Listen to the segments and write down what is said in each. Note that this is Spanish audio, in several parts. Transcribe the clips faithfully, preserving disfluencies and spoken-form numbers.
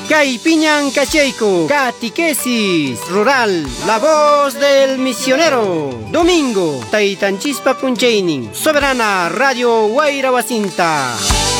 Caipiñan Cacheico, Catequesis Rural, la voz del misionero. Domingo, Taitanchispa Puncheinin, Soberana Radio Guayrabacinta.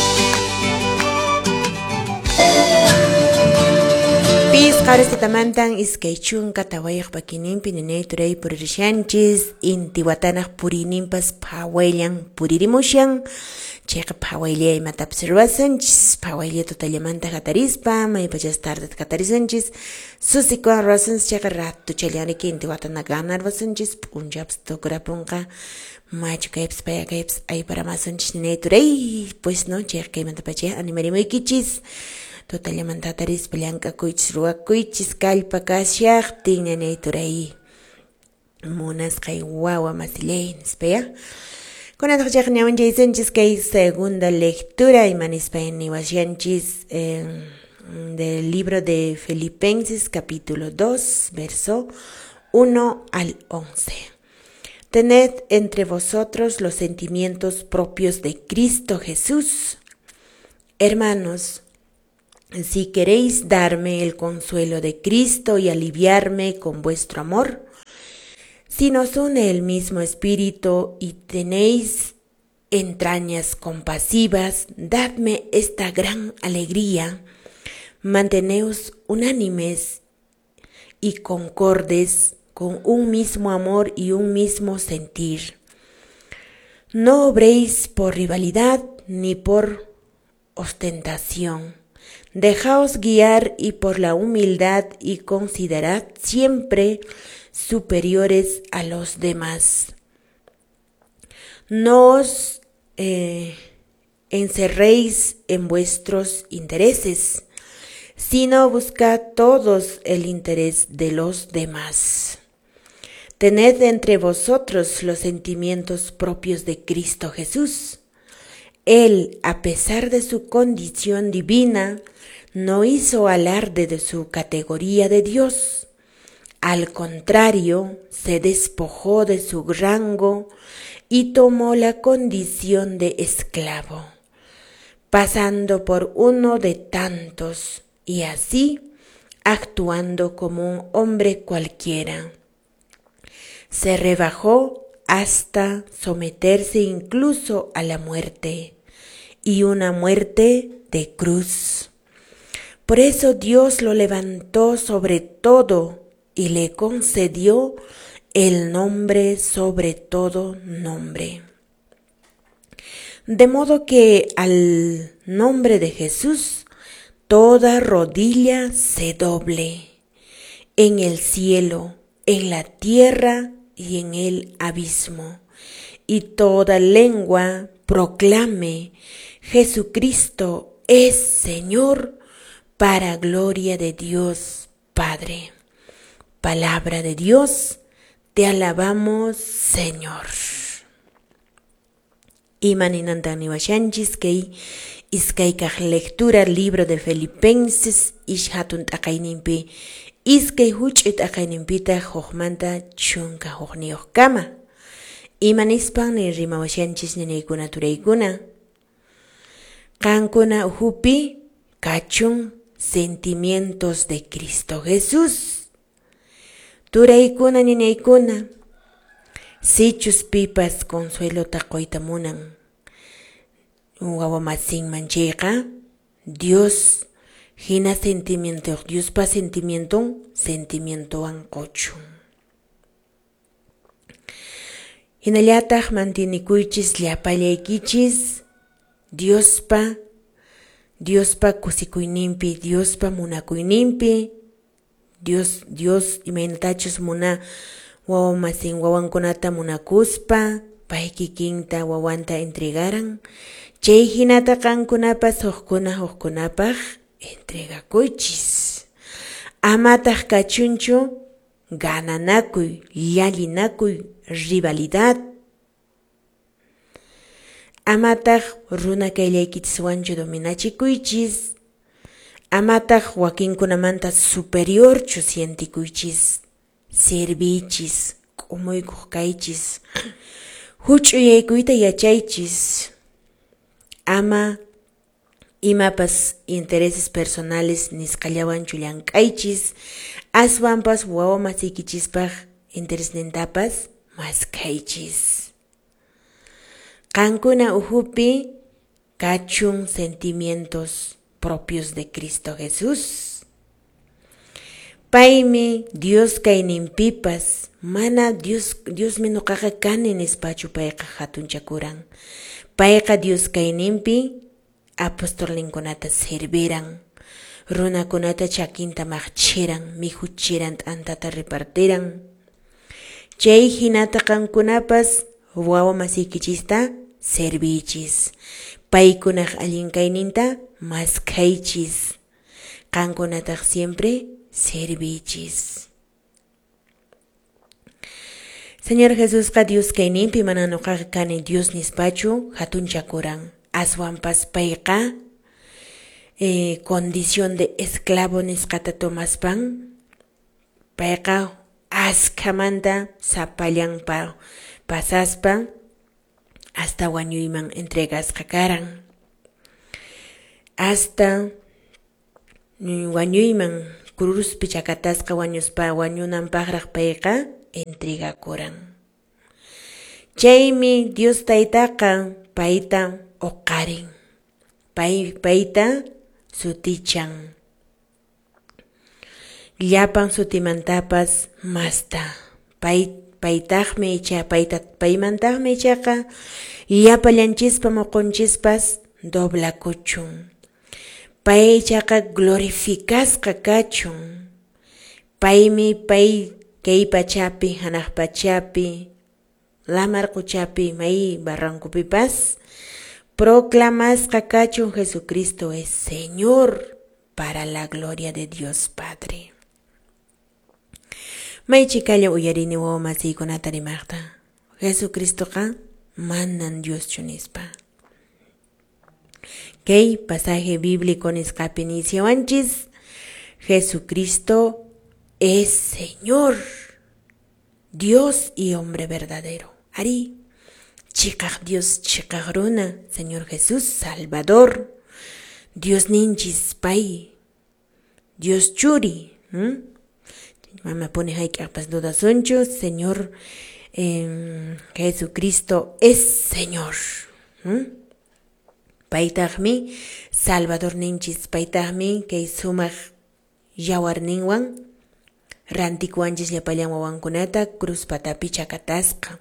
Pis qarasitamantan iskaychun katawayaq pakininpi ninayturay puririshanchis intiwatanaq purinimpas phawayllañ puririmushan chayqa phawayllay matapas ruwasanchis phawayllay tutallamanta qatarispa maypachas tardet qatarisanchis susikuwan ruwasanchis chayqa ratu challarinki intiwatana ganar ruwasanchis p'unchapas tukrapunqa machu kaypas paya kaypas ayparamasanchis ninayturay pues no chayqa kaymantapachay animarimaykichis totalmente taris blanca kuichis ruwa kuichis kalpa kasyaqtin nanayturay munas kay wawa masilay nispaya kunataq chaqniawan chaysanchis kay segunda lectura imanispa niwashanchis eh, del libro de Filipenses capítulo dos verso uno al once. Tened entre vosotros los sentimientos propios de Cristo Jesús. Hermanos, si queréis darme el consuelo de Cristo y aliviarme con vuestro amor, si nos une el mismo espíritu y tenéis entrañas compasivas, dadme esta gran alegría, manteneos unánimes y concordes con un mismo amor y un mismo sentir. No obréis por rivalidad ni por ostentación. Dejaos guiar y por la humildad y considerad siempre superiores a los demás. No os eh, encerréis en vuestros intereses, sino buscad todos el interés de los demás. Tened entre vosotros los sentimientos propios de Cristo Jesús. Él, a pesar de su condición divina, no hizo alarde de su categoría de Dios. Al contrario, se despojó de su rango y tomó la condición de esclavo, pasando por uno de tantos y así actuando como un hombre cualquiera. Se rebajó hasta someterse incluso a la muerte, y una muerte de cruz. Por eso Dios lo levantó sobre todo y le concedió el nombre sobre todo nombre. De modo que al nombre de Jesús toda rodilla se doble, en el cielo, en la tierra y en el abismo, y toda lengua proclame: Jesucristo es Señor, para gloria de Dios Padre. Palabra de Dios, te alabamos, Señor. Imaninantan niwashanchis kay iskaykaq lectura libro de Filipenses ish hatun t'aqayninpi iskay huch'it t'aqayninpita hukmanta chunka hukniyuq kama. Imanispan ni rimawashanchis ninaykuna turaykuna. Qankuna uhupi kachun sentimientos de Cristo Jesús. Turaykuna ninaykuna, sichus pipas consuelo taqoytamunan. Wawamasin manchayqa, Dios hina sentimiento, Dios pa sentimiento, sentimiento ancochun. Hinallataq mantinikuychis llapallaykichis, Dios pa Dios pa kusikuyninpi, Dios pa munakuyninpi, Dios, Dios imaynatachus muna wawamasin wawankunata munakuspa, pay kikinta wawanta entregaran, chay hinata qankunapas hukkuna hukkunapaq entregakuychis. Amataq kachunchu gananakuy, llallinakuy, rivalidad. Amataq runa kayllaykichiswanchu dominachikuychis. Amataq wakinkunamanta superiorchu sientikuychis. Servichis, k'umuykuq kaychis. Huch'uyaykuyta yachaychis. Ama imapas intereses personales nisqallawan chullank'aychis, aswanpas wawa masikichispaq interes nintapas maskaychis. Qankuna uhupi kachun sentimientos propios de Cristo Jesús. Paymi Dios kayninpipas mana Dios Dios menuqaqa kani nispachu payqa hatunchakuran. Payqa Dios kayninpi apostolninkunata serviran, runakunata chakinta maqchiran, mihuchiran, t'antata repartiran. Chay hinata qankunapas wawa masikichista servichis, paykunaq allin kayninta maskaychis, qankunataq siempre servichis. Señor Jesús ka Dios kayninpi mana nuqaqa kani Dios nispachu hatunchakuran. Aswanpas payqa eh, condición de esclavo nisqata tomaspan, payqa askamanta sapallanpa pasaspa hasta wañuyman entregasqa karan. Hasta wañuyman cruzpi chakatasqa wañuspa wañunanpaqraq payqa entregakuran. Chaymi Dios taytaqa payta oqarin, pay payta sutichan, llapan sutimantapas masta, pay paytaqmi icha payta paymantaqmi ichaqa llapallanchispa muqunchispas doblakuchun, pay ichaqa glorificasqa kachun, paymi pay kay pachapi hanaq pachapi lamarquchapi may barrancopipas proclamasqa kachun Jesucristo es Señor para la gloria de Dios Padre. May chikalla uyarini wawa masiykunata rimaqta, Jesucristoqa manan Dios chunispa. Kay pasaje bíblico nisqapi nisyawanchis, Jesucristo es Señor, Dios y hombre verdadero. Ari, chikaq Dios chikaq runa, Señor Jesús, Salvador, Dios ninchis pay, Dios churi. ¿Mm? Mama pone hayk'aqpas dudasunchu, Señor eh, Jesucristo es Señor. ¿Mm? Paytaqmi Salvador ninchis, paytaqmi kay sumaq yawarninwan rantikuanchis llapallan wawankunata cruz patapi chakatasqa.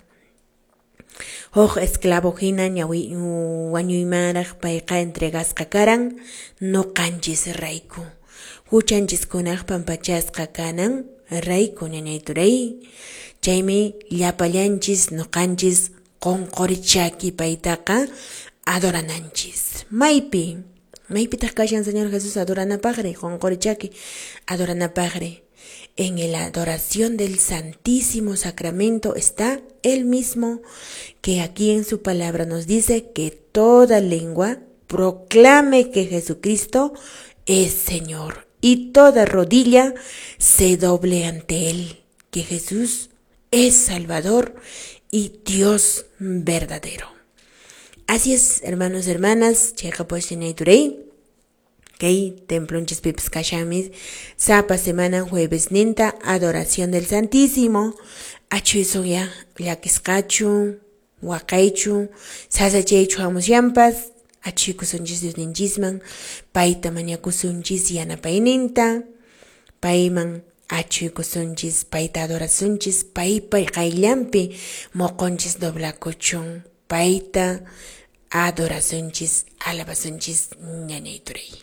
Hoj esclavo hina ñawi wañuymaraq payqa entregasqa karan nuqanchis rayku. Huchanchiskunaq pampachasqa kanan rayku ñañayturay. Chaymi llapallanchis nuqanchis qonqorichaki paytaqa adorananchis. Maypi, maypitaq kashan Señor Jesús adoranapaqri, qonqorichaki adoranapaqri. En la adoración del Santísimo Sacramento está Él mismo, que aquí en su palabra nos dice que toda lengua proclame que Jesucristo es Señor y toda rodilla se doble ante Él, que Jesús es Salvador y Dios verdadero. Así es, hermanos y hermanas, checa pues en Turey. Kay templonchis pips kashamis sapa semana jueves ninta adoración del Santísimo achuiso ya llakisqachu waqaychu sasachaychu hamusyampas achikusunchis Dios ninchisman payta mañakusunchis yanapayninta payman achikusunchis payta adorasunchis paypay qayllampi moqonchis doblakuchun payta adorasunchis alabasunchis ñañayturay.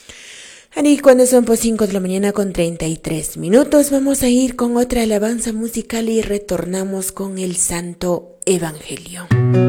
Y cuando son por cinco de la mañana con treinta y tres minutos, vamos a ir con otra alabanza musical y retornamos con el Santo Evangelio.